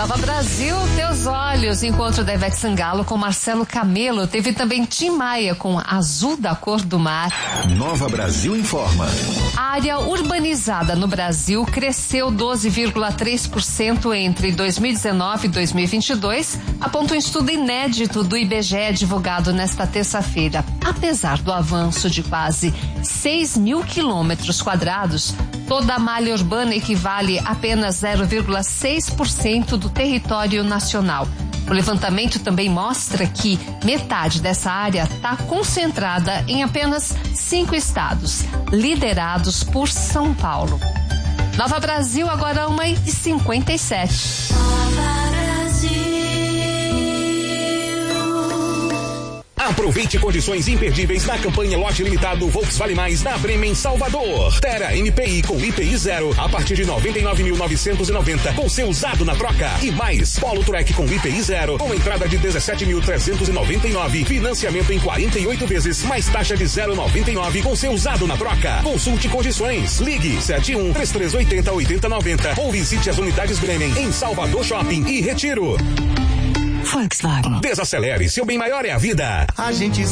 Nova Brasil, Teus Olhos, encontro da Ivete Sangalo com Marcelo Camelo. Teve também Tim Maia com Azul da Cor do Mar. Nova Brasil informa. A área urbanizada no Brasil cresceu 12,3% entre 2019 e 2022, aponta um estudo inédito do IBGE divulgado nesta terça-feira. Apesar do avanço de quase 6 mil quilômetros quadrados, toda a malha urbana equivale a apenas 0,6% do território nacional. O levantamento também mostra que metade dessa área está concentrada em apenas 5 estados, liderados por São Paulo. Nova Brasil, agora 1h57. Aproveite condições imperdíveis na campanha Lote Limitado Volkswagen Mais da Bremen Salvador. Terra MPI com IPI 0 a partir de 99.990 com seu usado na troca. E mais, Polo Track com IPI 0 com entrada de 17.399. Financiamento em 48 vezes, mais taxa de 0,99 com seu usado na troca. Consulte condições. Ligue 71-3380-8090 ou visite as unidades Bremen em Salvador Shopping e Retiro. Volkswagen. Desacelere, seu bem maior é a vida. A gente